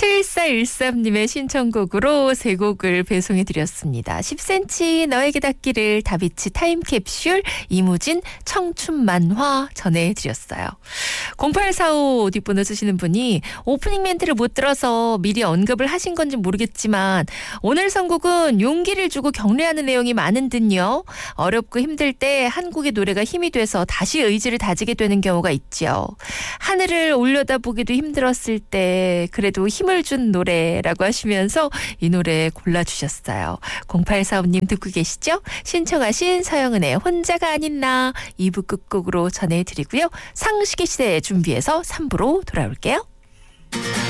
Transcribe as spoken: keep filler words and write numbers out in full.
칠사일삼님의 신청곡으로 세 곡을 배송해드렸습니다. 십 센티미터 너에게 닿기를, 다비치 타임캡슐, 이무진 청춘만화 전해드렸어요. 공팔사오 뒷번호 쓰시는 분이 오프닝 멘트를 못 들어서 미리 언급을 하신 건지 모르겠지만 오늘 선곡은 용기를 주고 격려하는 내용이 많은 듯요. 어렵고 힘들 때 한국의 노래가 힘이 돼서 다시 의지를 다지게 되는 경우가 있죠. 하늘을 올려다보기도 힘들었을 때 그래도 힘을 준 노래라고 하시면서 이 노래 골라주셨어요. 공팔사오님 듣고 계시죠? 신청하신 서영은의 혼자가 아닌 나 이 부 끝곡으로 전해드리고요. 상식의 시대 준비해서 삼 부로 돌아올게요.